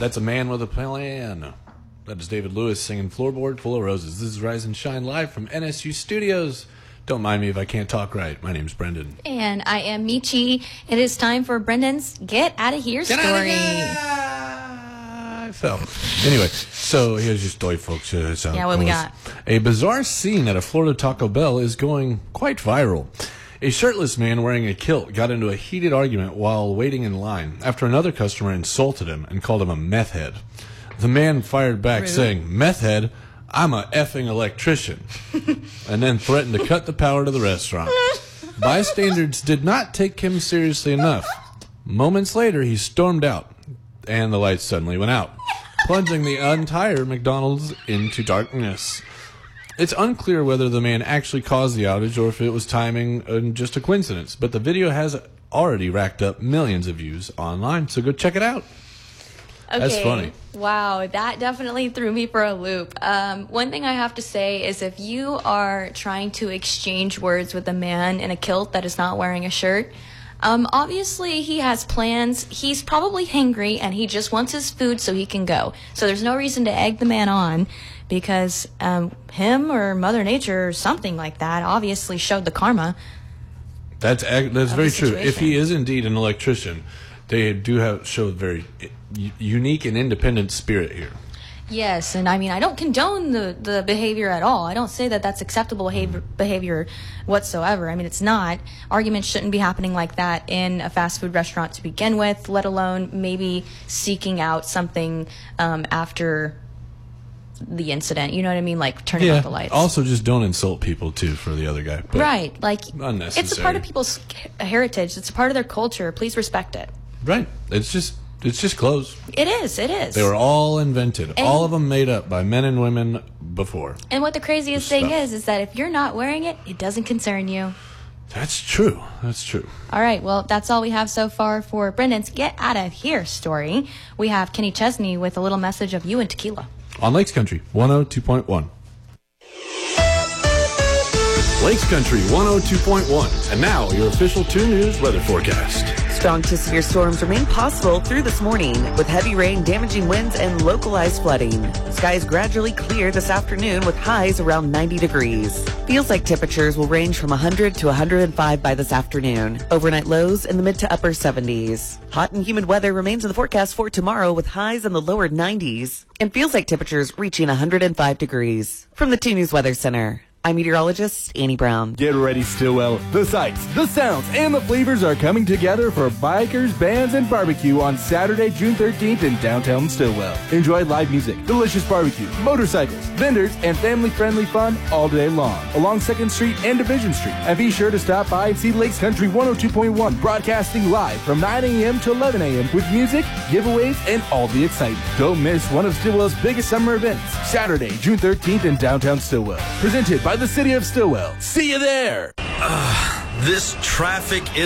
That's a man with a plan. That is David Lewis singing Floorboard Full of Roses. This is Rise and Shine live from NSU Studios. Don't mind me if I can't talk right. My name's Brendan. And I am Michi. It is time for Brendan's Get Out of Here story. I fell. Anyway, so here's your story, folks. Yeah, what we got? A bizarre scene at a Florida Taco Bell is going quite viral. A shirtless man wearing a kilt got into a heated argument while waiting in line after another customer insulted him and called him a meth head. The man fired back saying, "Meth head? I'm a effing electrician," and then threatened to cut the power to the restaurant. Bystanders did not take him seriously enough. Moments later, he stormed out, and the lights suddenly went out, plunging the entire McDonald's into darkness. It's unclear whether the man actually caused the outage or if it was timing and just a coincidence, but the video has already racked up millions of views online, so go check it out. Okay. That's funny. Wow, that definitely threw me for a loop. One thing I have to say is if you are trying to exchange words with a man in a kilt that is not wearing a shirt, obviously he has plans. He's probably hangry and he just wants his food so he can go. So there's no reason to egg the man on because him or Mother Nature or something like that obviously showed the karma. That's very true. If he is indeed an electrician, they do show a very unique and independent spirit here. Yes, and I mean, I don't condone the behavior at all. I don't say that that's acceptable behavior whatsoever. I mean, it's not. Arguments shouldn't be happening like that in a fast food restaurant to begin with, let alone maybe seeking out something after the incident. You know what I mean? Like turning off the lights. Also, just don't insult people, too, for the other guy. But right. Like, unnecessary. It's a part of people's heritage. It's a part of their culture. Please respect it. Right. It's just clothes. It is. They were all invented. All of them made up by men and women before. And what the craziest thing is that if you're not wearing it, it doesn't concern you. That's true. All right. Well, that's all we have so far for Brendan's Get Out of Here story. We have Kenny Chesney with a little message of you and tequila. On Lakes Country 102.1. Lakes Country 102.1. And now your official 2 News weather forecast. Strong to severe storms remain possible through this morning, with heavy rain, damaging winds, and localized flooding. Skies gradually clear this afternoon with highs around 90 degrees. Feels like temperatures will range from 100 to 105 by this afternoon. Overnight lows in the mid to upper 70s. Hot and humid weather remains in the forecast for tomorrow with highs in the lower 90s. And feels like temperatures reaching 105 degrees. From the 2 News Weather Center, I'm meteorologist Annie Brown. Get ready, Stillwell. The sights, the sounds, and the flavors are coming together for bikers, bands, and barbecue on Saturday, June 13th in downtown Stillwell. Enjoy live music, delicious barbecue, motorcycles, vendors, and family-friendly fun all day long along 2nd Street and Division Street. And be sure to stop by and see Lakes Country 102.1 broadcasting live from 9 a.m. to 11 a.m. with music, giveaways, and all the excitement. Don't miss one of Stillwell's biggest summer events, Saturday, June 13th in downtown Stillwell. Presented by the City of Stillwell. See you there! This traffic is